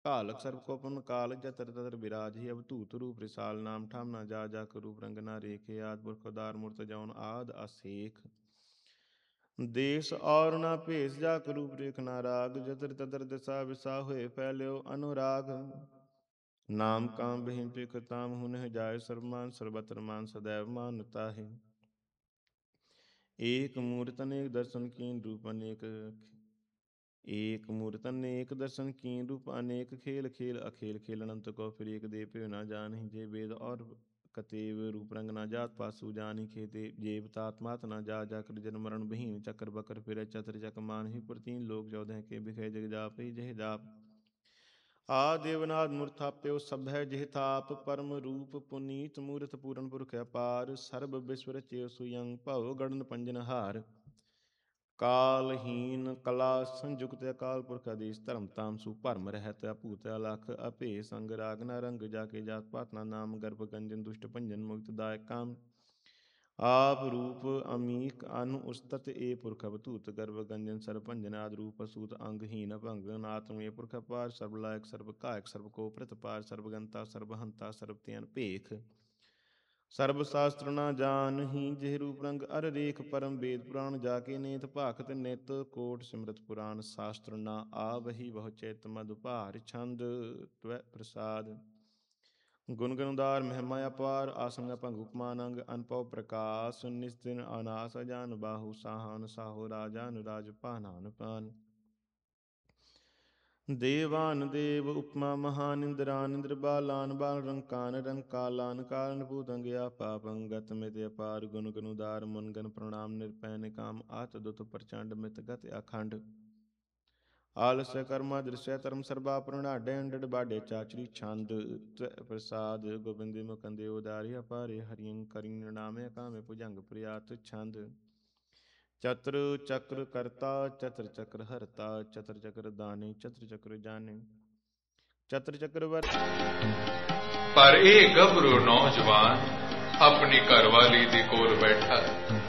कालक सर्व कोपन काल जतर ततर विराज ही अवधूत रूप रिसाल नाम ठाम ना जा जा रूप रंग ना रेखे आद पुरख उदार मूर्त जौन आद असेख देश और ना भेष जा रूप रेख ना राग जतर ततर दिशा विसा हुए फैल्यो अनुराग नाम काम बिहीन पिख ताम हुन जाय सर्वमान सर्वत्र मान सदैव मानता है एक मूर्त अनेक दर्शन कीन रूप अनेक एक मूर्त अनेक दर्शन कीन रूप अनेक खेल खेल अखेल खेल अनंत को फिर एक दे पे न जान जे वेद और कतेव रूप रंग न जात पासु जानी खेते जेब तात्मात न जा जाकर जन मरण बहीन चक्र बकर फिर चतर चक मान ही प्रतीन लोक चौदह के बिखे जग जाप ही जह जाप आ देवनाद मूर्थाप्यो सब है जिह ताप परम रूप पुनीत मूर्त पूरन पुरख अपार सर्व विश्व रचय सुयं भव गणन पंजन हार कालहीन कला संयुक्त अकाल पुरख आदेश धर्म ताम सुभरम रहत अभूत अलख अपे संग राग न रंग जाके जात पात ना नाम गर्भ गंजन दुष्ट भंजन मुक्त दायक काम आप रूप अमीक अनु उस्तत ए पुरख अवतूत गर्भ गंजन सर्व भंजन आद रूप असूत अंगहीन भंगन आत्म ए पुरख पार सर्वलायक सर्व कायक सर्व को प्रतपार सर्वगंता सर्वहंता सर्वत्यन पेख सर्व शास्त्र न जान ही जिह रूप रंग अर रेख परम वेद पुराण जाके नेत भाखत नित कोट सिमरत पुराण शास्त्र न आवहि बहु चैत मधुपार छंद त्व प्रसाद गुण गुणदार महिमा अपार आसंग भंग उपमानंग अनपव प्रकाश निस्दिन अनास अजान बाहु साहन साहो राजान राज पानान पान देवान देव उपमा महान इंद्रान इंद्र बालान बाल रंकान रंकालान कारण भूतंग पापं गत मित अपार गुण गुणुदार मुनगन प्रणाम निरपैन काम आतदुत प्रचंड मित गत अखंड आलस्य कर्मा दृश्य धर्म सर्वापरणा डेंड बाडे चाचरी छंद प्रसाद गोविंद मुकंदे उदारी अपारे हरियं करिंग नामे कामे भुजंग प्रियात छंद चत्र चक्र करता चत्र चक्र हरता चत्र चक्र दाने चत्र चक्र जाने चत्र चक्र वर्त पर ਇਹ ਗੱਭਰੂ ਨੌਜਵਾਨ ਆਪਣੀ ਘਰਵਾਲੀ ਦੇ ਕੋਲ ਬੈਠਾ